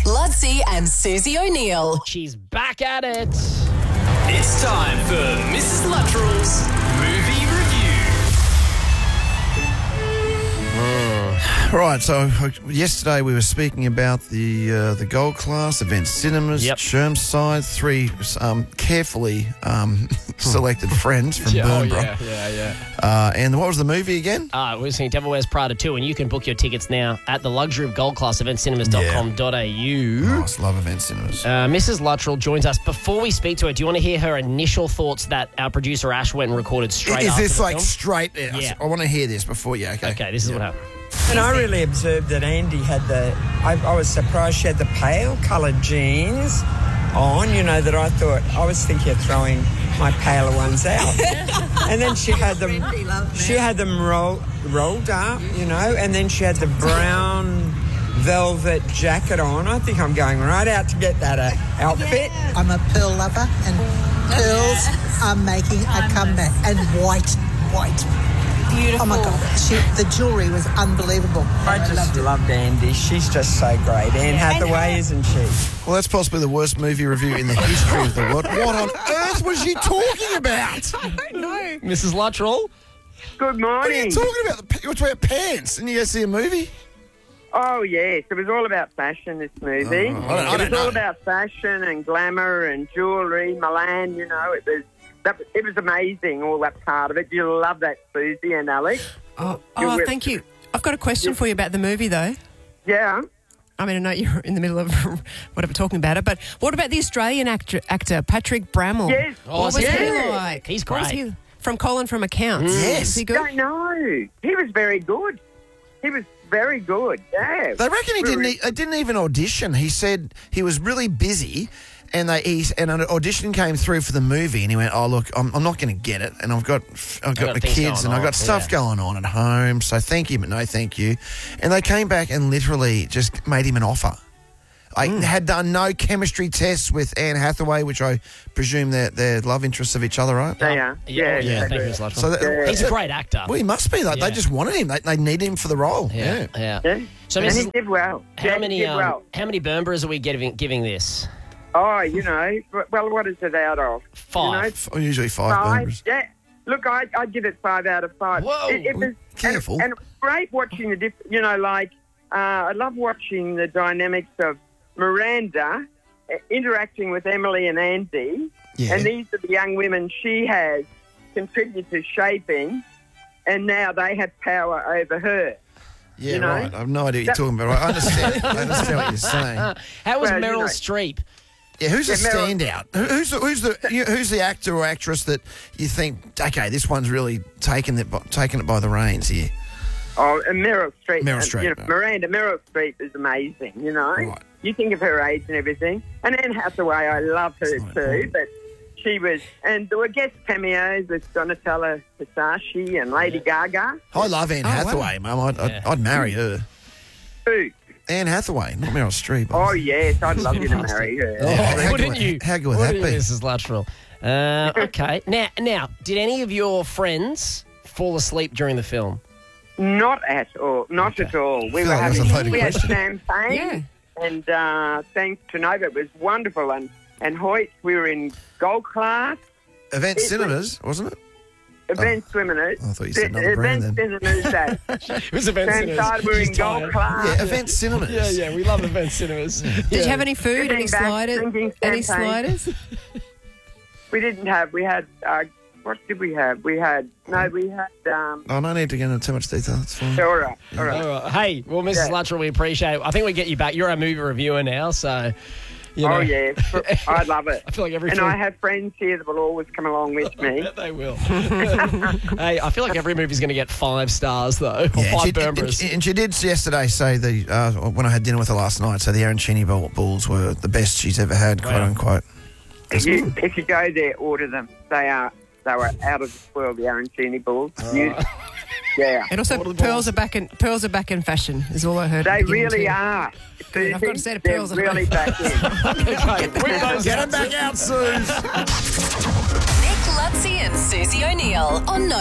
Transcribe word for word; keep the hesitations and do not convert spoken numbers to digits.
Lutzi and Susie O'Neill. She's back at it. It's time for Missus Luttrell's Movie Review. Right, so uh, yesterday we were speaking about the uh, the Gold Class, Event Cinemas, Yep. Chermside, three um, carefully um, selected friends from Yeah, oh, Burnborough. yeah, yeah, yeah. Uh, and what was the movie again? Uh, we're seeing Devil Wears Prada two, and you can book your tickets now at the luxury of Gold Class, event cinemas dot com dot a u. Nice, love Event Cinemas. Uh, Missus Luttrell joins us. Before we speak to her, do you want to hear her initial thoughts that our producer Ash went and recorded straight Is after this the like film? straight? Yeah. Yeah. I want to hear this before you. Okay. Okay, this is Yeah. what happened. And I really observed that Andy had the, I, I was surprised she had the pale coloured jeans on, you know, that I thought, I was thinking of throwing my paler ones out. And then she had them, she had them roll, rolled up, you know, and then she had the brown velvet jacket on. I think I'm going right out to get that uh, outfit. I'm a pearl lover, and pearls are making a comeback. And white, white. Beautiful. Oh my God, she, the jewellery was unbelievable. I just loved Andy. She's just so great. Anne Hathaway, isn't she? Well, that's possibly the worst movie review in the history of the world. What on earth was she talking about? No. Missus Luttrell? Good What are you morning. talking about? The, you're talking about pants, and you go see a movie? Oh, yes. It was all about fashion, this movie. Oh, I don't- I it don't was know. all about fashion and glamour and jewellery, Milan, you know. It was that, it was amazing, all that part of it. You'll love that, Susie and Alex. Oh, You're oh with- thank you. I've got a question for you about the movie, though. Yeah. I mean, I know you're in the middle of whatever talking about it, but what about the Australian actor, actor Patrick Bramall? Yes. Oh, What was is he he? like? He's What was great. he- from Colin from Accounts. Yes. Is he good? Don't know. He was very good. He was very good, yeah. They reckon he didn't. Really- e- They didn't even audition. He said he was really busy, and they he's, and an audition came through for the movie, and he went, "Oh look, I'm, I'm not going to get it, and I've got I've got, got my things kids, going and I've on, got stuff yeah. going on at home. So thank you, but no thank you." And they came back and literally just made him an offer. I had done no chemistry tests with Anne Hathaway, which I presume they're, they're love interests of each other, right? They are. Yeah, Yeah, yeah, they thank you, do. Miss Luttrell. So that, Yeah. He's a great actor. Well, he must be. Like, Yeah. They just wanted him. They, they need him for the role. yeah, yeah. Yeah. So, And Missus he did well. How Yeah, he many did um, well. how many Burnboroughs are we giving giving this? Oh, you know, well, what is it out of? Five. F- Usually five. Five. Burnboroughs. Yeah. Look, I I give it five out of five. Whoa. It, it was Careful. And, and it was great watching the diff. You know, like uh, I love watching the dynamics of Miranda uh, interacting with Emily and Andy, Yeah. and these are the young women she has contributed to shaping, and now they have power over her. Yeah, you know? right. I have no idea what That- you're talking about. I understand. I understand what you're saying. How was Well, you Meryl know- Streep? Yeah, who's the Yeah, Meryl- standout? Who- Who's the who's the you- who's the actor or actress that you think, okay, this one's really taken it by, taken it by the reins here? Oh, and Meryl Streep. Meryl uh, Streep, You know, right. Miranda, Meryl Streep is amazing, you know. Right. You think of her age and everything. And Anne Hathaway, I love her That's not too, important. but she was... And there were guest cameos with Donatella Versace and Lady Gaga. I love Anne Oh, wow. Hathaway, Mum. I'd, I'd, Yeah. I'd marry her. Who? Anne Hathaway, not Meryl Streep. Oh, yes, I'd love you to marry her. Yeah, how good Wouldn't would- you? How good would that Wouldn't you, be? Missus Luttrell? Uh, okay. Now, now, did any of your friends fall asleep during the film? Not at all. Not at all. We feel were like that's a having... loaded We had question. champagne. And uh, thanks to Nova, it was wonderful. And, and Hoyt, we were in Gold Class. Event It- Cinemas, wasn't it? Event Swimmers. I thought you said another brand Event then. Cinemas that It was Event Sam side we're in Gold Class. Yeah, Event Cinemas. Yeah, yeah, we love Event Cinemas. Did you have any food, any Sitting back, sliders? drinking Any champagne. sliders? We didn't have, we had, uh, what did we have? We had, no, we had, um, Oh, no need to get into too much detail. It's fine. all right, all right. All right. Hey, well, Missus Yeah. Luttrell, we appreciate it. I think we get you back. You're our movie reviewer now, so, you know. Oh, yeah, I love it. I feel like every And film... I have friends here that will always come along with I me. bet they will. Hey, I feel like every movie's going to get five stars, though, or Yeah, five she, and, Burnboroughs. and she did yesterday say the uh, when I had dinner with her last night. So the Arancini Bull- Bulls were the best she's ever had, quote Wow. unquote. If you, if you go there, order them. They are, they were out of this world, the Arancini Bulls. You- yeah. And also, What are the pearls balls? are back in pearls are back in fashion. Is all I heard. at They the beginning really too. are. Good, I've got a set of They're pearls at really home. back in. Okay, whip those Get out. him back out, Suze. Nick Lutzi and Susie O'Neill on No